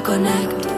connecte.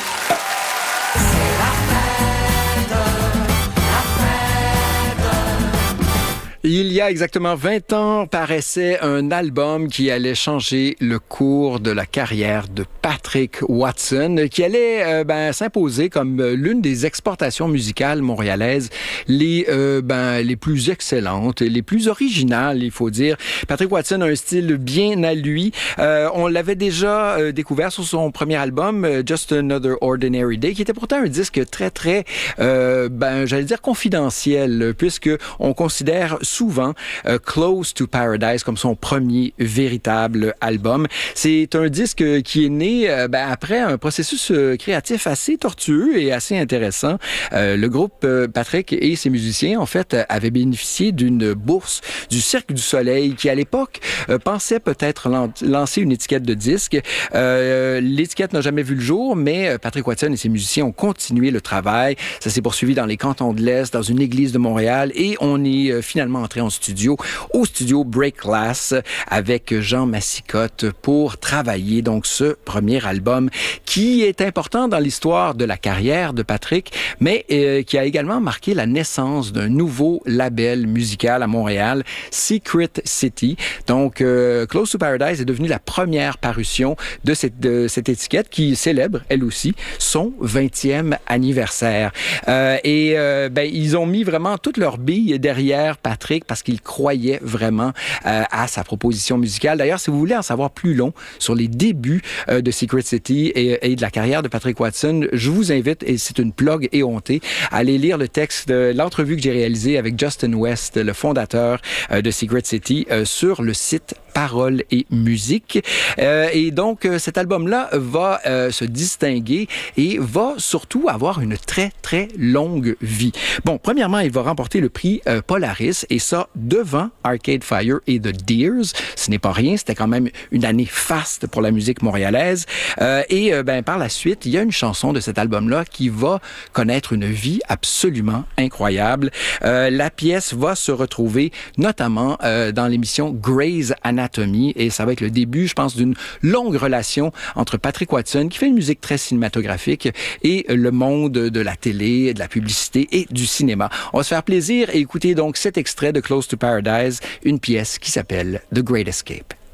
Il y a exactement 20 ans, paraissait un album qui allait changer le cours de la carrière de Patrick Watson, qui allait s'imposer comme l'une des exportations musicales montréalaises les plus excellentes, les plus originales, il faut dire. Patrick Watson a un style bien à lui. On l'avait déjà découvert sur son premier album, Just Another Ordinary Day, qui était pourtant un disque très, très, j'allais dire confidentiel, puisque on considère souvent Close to Paradise comme son premier véritable album. C'est un disque qui est né après un processus créatif assez tortueux et assez intéressant. Le groupe Patrick et ses musiciens, en fait, avaient bénéficié d'une bourse du Cirque du Soleil qui, à l'époque, pensait peut-être lancer une étiquette de disque. L'étiquette n'a jamais vu le jour, mais Patrick Watson et ses musiciens ont continué le travail. Ça s'est poursuivi dans les cantons de l'Est, dans une église de Montréal, et on est finalement entré au studio Break Glass avec Jean Massicotte pour travailler donc ce premier album qui est important dans l'histoire de la carrière de Patrick, mais qui a également marqué la naissance d'un nouveau label musical à Montréal, Secret City. Donc, Close to Paradise est devenue la première parution de cette étiquette qui célèbre, elle aussi, son 20e anniversaire. Ils ont mis vraiment toutes leurs billes derrière Patrick parce qu'ils croyaient vraiment à sa proposition musicale. D'ailleurs, si vous voulez en savoir plus long sur les débuts de Secret City et de la carrière de Patrick Watson, je vous invite, et c'est une plug éhontée, à aller lire le texte de l'entrevue que j'ai réalisée avec Justin West, le fondateur de Secret City, sur le site Paroles et musique. Et donc, cet album-là va se distinguer et va surtout avoir une très, très longue vie. Bon, premièrement, il va remporter le prix Polaris, et ça devant Arcade Fire et The Deers. Ce n'est pas rien, c'était quand même une année faste pour la musique montréalaise. Par la suite, il y a une chanson de cet album-là qui va connaître une vie absolument incroyable. La pièce va se retrouver notamment dans l'émission Grey's Anatomy, et ça va être le début, je pense, d'une longue relation entre Patrick Watson, qui fait une musique très cinématographique, et le monde de la télé, de la publicité et du cinéma. On va se faire plaisir et écouter donc cet extrait de Close to Paradise, une pièce qui s'appelle The Great Escape.